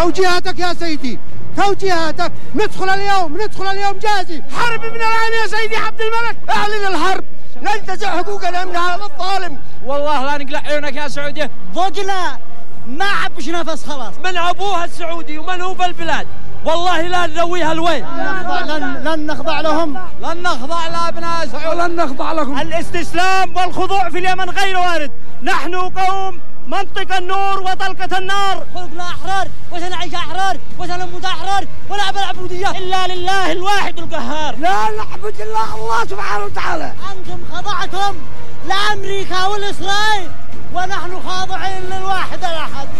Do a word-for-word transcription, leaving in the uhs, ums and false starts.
توجيهاتك يا سيدي، توجيهاتك. ندخل اليوم ندخل اليوم جاهزين. حرب من الآن يا سيدي عبد الملك، اعلن الحرب، ننتزع حقوقنا من هذا الظالم. والله لا نقلع عيونك يا سعودية، ضقنا ما عبش نفس خلاص. من أبوها السعودي ومن هو بالبلاد، والله لا نذويها الوين. لن, لن نخضع لهم، لن نخضع لأبناء سعود، ولن نخضع لهم. الاستسلام والخضوع في اليمن غير وارد. نحن قوم منطق النور وطلقة النار. خلقنا أحرار وسنعيش أحرار وسنموت أحرار، ولا بالعبودية إلا لله الواحد القهار. لا نعبد إلا الله سبحانه وتعالى. أنتم خضعتم لأمريكا والإسرائيل، ونحن خاضعين للواحد الأحد.